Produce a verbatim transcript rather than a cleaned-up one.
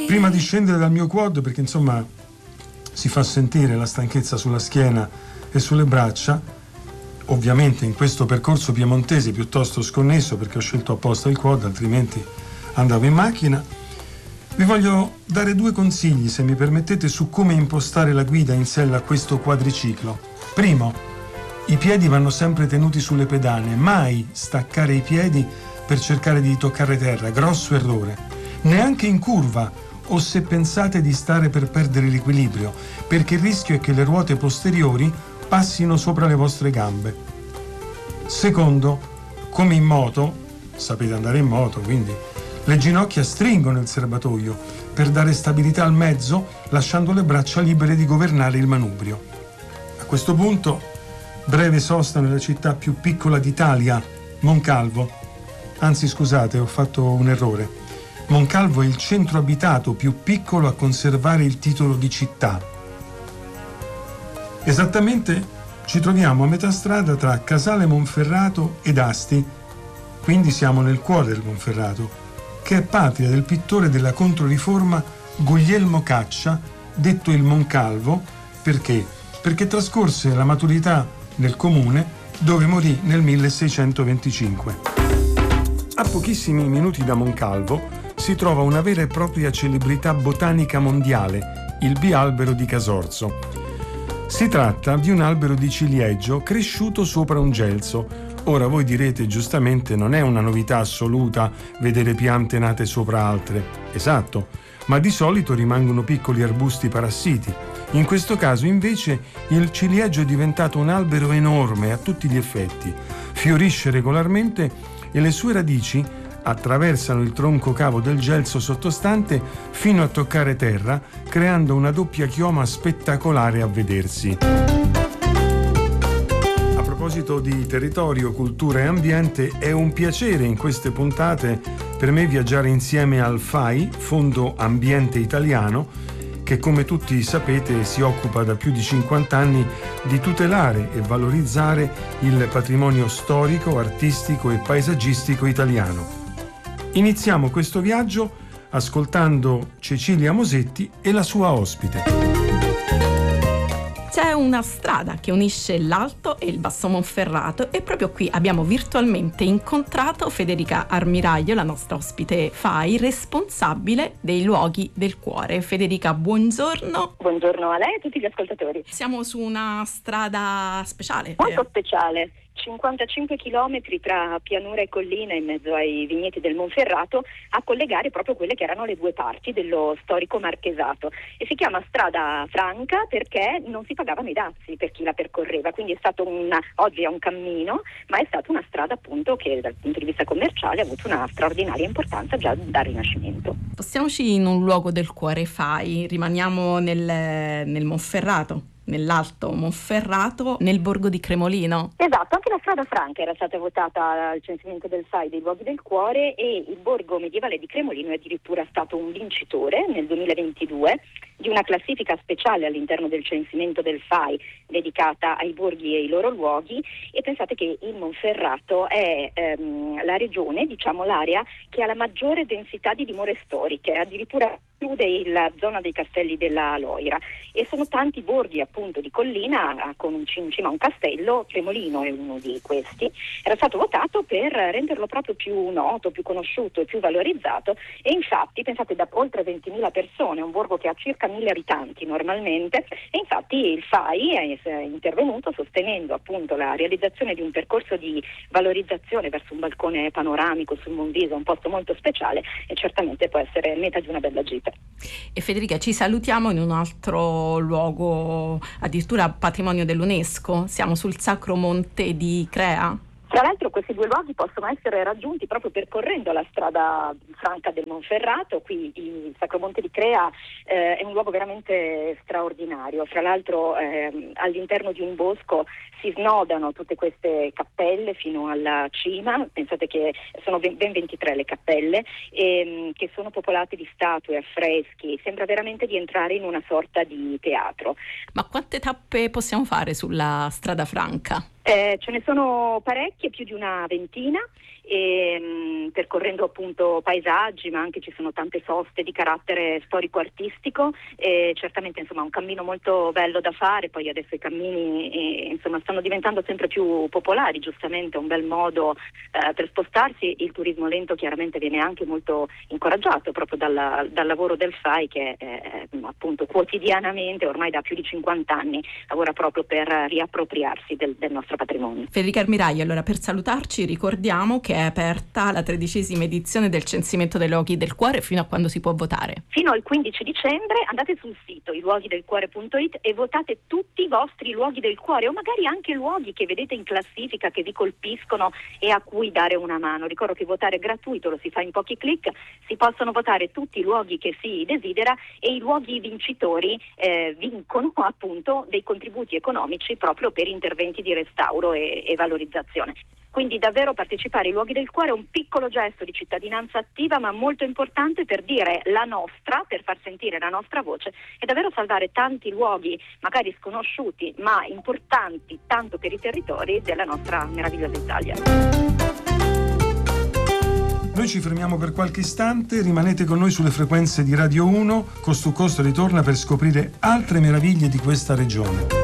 Prima di scendere dal mio quad, perché insomma si fa sentire la stanchezza sulla schiena e sulle braccia, ovviamente in questo percorso piemontese piuttosto sconnesso, perché ho scelto apposta il quad, altrimenti andavo in macchina, vi voglio dare due consigli, se mi permettete, su come impostare la guida in sella a questo quadriciclo. Primo, i piedi vanno sempre tenuti sulle pedane, mai staccare i piedi per cercare di toccare terra, grosso errore. Neanche in curva o se pensate di stare per perdere l'equilibrio, perché il rischio è che le ruote posteriori passino sopra le vostre gambe. Secondo, come in moto, sapete andare in moto, quindi le ginocchia stringono il serbatoio per dare stabilità al mezzo, lasciando le braccia libere di governare il manubrio. A questo punto, breve sosta nella città più piccola d'Italia, Moncalvo. Anzi, scusate, ho fatto un errore. Moncalvo è il centro abitato più piccolo a conservare il titolo di città. Esattamente ci troviamo a metà strada tra Casale Monferrato ed Asti, quindi siamo nel cuore del Monferrato, che è patria del pittore della Controriforma Guglielmo Caccia, detto il Moncalvo. Perché? Perché trascorse la maturità nel comune, dove morì nel milleseicentoventicinque. A pochissimi minuti da Moncalvo si trova una vera e propria celebrità botanica mondiale, il bialbero di Casorzo. Si tratta di un albero di ciliegio cresciuto sopra un gelso. Ora voi direte, giustamente, non è una novità assoluta vedere piante nate sopra altre. Esatto, ma di solito rimangono piccoli arbusti parassiti. In questo caso, invece, il ciliegio è diventato un albero enorme a tutti gli effetti. Fiorisce regolarmente e le sue radici attraversano il tronco cavo del gelso sottostante fino a toccare terra, creando una doppia chioma spettacolare a vedersi. A proposito di territorio, cultura e ambiente, è un piacere in queste puntate per me viaggiare insieme al F A I, Fondo Ambiente Italiano, che come tutti sapete si occupa da più di cinquanta anni di tutelare e valorizzare il patrimonio storico, artistico e paesaggistico italiano. Iniziamo questo viaggio ascoltando Cecilia Mosetti e la sua ospite. C'è una strada che unisce l'Alto e il Basso Monferrato e proprio qui abbiamo virtualmente incontrato Federica Armiraglio, la nostra ospite F A I, responsabile dei luoghi del cuore. Federica, buongiorno. Buongiorno a lei e a tutti gli ascoltatori. Siamo su una strada speciale. Molto speciale. cinquantacinque chilometri tra pianura e collina in mezzo ai vigneti del Monferrato, a collegare proprio quelle che erano le due parti dello storico marchesato, e si chiama strada franca perché non si pagavano i dazi per chi la percorreva, quindi è stato una, oggi è un cammino, ma è stata una strada appunto che dal punto di vista commerciale ha avuto una straordinaria importanza già dal Rinascimento. Spostiamoci in un luogo del cuore F A I, rimaniamo nel, nel Monferrato. Nell'Alto Monferrato, nel borgo di Cremolino. Esatto, anche la strada franca era stata votata al censimento del F A I dei luoghi del cuore, e il borgo medievale di Cremolino è addirittura stato un vincitore nel duemilaventidue di una classifica speciale all'interno del censimento del F A I dedicata ai borghi e ai loro luoghi. E pensate che il Monferrato è ehm, la regione, diciamo l'area, che ha la maggiore densità di dimore storiche, addirittura chiude la zona dei castelli della Loira, e sono tanti borghi appunto di collina con in cima un castello. Cremolino è uno di questi, era stato votato per renderlo proprio più noto, più conosciuto e più valorizzato, e infatti pensate, da oltre ventimila persone, un borgo che ha circa mille abitanti normalmente, e infatti il F A I è intervenuto sostenendo appunto la realizzazione di un percorso di valorizzazione verso un balcone panoramico sul Monviso, un posto molto speciale, e certamente può essere meta di una bella gita. E Federica, ci salutiamo in un altro luogo, addirittura patrimonio dell'UNESCO. Siamo sul Sacro Monte di Crea. Tra l'altro questi due luoghi possono essere raggiunti proprio percorrendo la strada franca del Monferrato. Qui il Sacro Monte di Crea eh, è un luogo veramente straordinario. Fra l'altro eh, all'interno di un bosco si snodano tutte queste cappelle fino alla cima. Pensate che sono ben ventitré le cappelle, ehm, che sono popolate di statue, affreschi. Sembra veramente di entrare in una sorta di teatro. Ma quante tappe possiamo fare sulla strada franca? Eh, ce ne sono parecchie, più di una ventina, e, mh, percorrendo appunto paesaggi, ma anche ci sono tante soste di carattere storico-artistico, e certamente insomma un cammino molto bello da fare. Poi adesso i cammini eh, insomma stanno diventando sempre più popolari, giustamente un bel modo eh, per spostarsi. Il turismo lento chiaramente viene anche molto incoraggiato proprio dalla, dal lavoro del F A I, che eh, appunto quotidianamente ormai da più di cinquanta anni lavora proprio per riappropriarsi del, del nostro patrimonio. Federica Armiraglio, allora per salutarci ricordiamo che è aperta la tredicesima edizione del censimento dei luoghi del cuore. Fino a quando si può votare? Fino al quindici dicembre andate sul sito i luoghi del cuore punto it e votate tutti i vostri luoghi del cuore, o magari anche luoghi che vedete in classifica, che vi colpiscono e a cui dare una mano. Ricordo che votare è gratuito, lo si fa in pochi clic, si possono votare tutti i luoghi che si desidera e i luoghi vincitori eh, vincono appunto dei contributi economici proprio per interventi di restauro e, e valorizzazione. Quindi davvero partecipare ai luoghi del cuore è un piccolo gesto di cittadinanza attiva, ma molto importante per dire la nostra, per far sentire la nostra voce e davvero salvare tanti luoghi magari sconosciuti ma importanti tanto per i territori della nostra meravigliosa Italia. Noi ci fermiamo per qualche istante, rimanete con noi sulle frequenze di Radio uno. Costo Costo ritorna per scoprire altre meraviglie di questa regione.